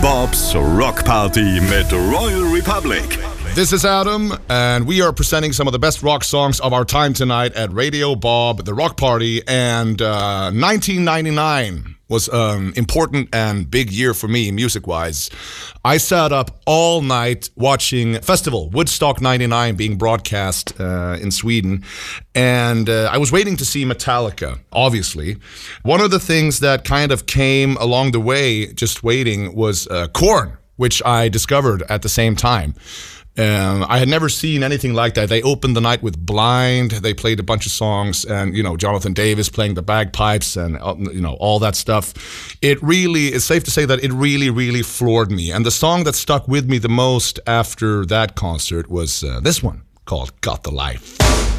Bob's Rock Party mit Royal Republic. This is Adam, and we are presenting some of the best rock songs of our time tonight at Radio Bob, the Rock Party. And 1999 was an important and big year for me, music-wise. I sat up all night watching Festival, Woodstock 99, being broadcast in Sweden. And I was waiting to see Metallica, obviously. One of the things that kind of came along the way, just waiting, was Korn, which I discovered at the same time. I had never seen anything like that. They opened the night with Blind. They played a bunch of songs, and Jonathan Davis playing the bagpipes, and all that stuff. It's safe to say that it really, really floored me. And the song that stuck with me the most after that concert was this one called "Got the Life."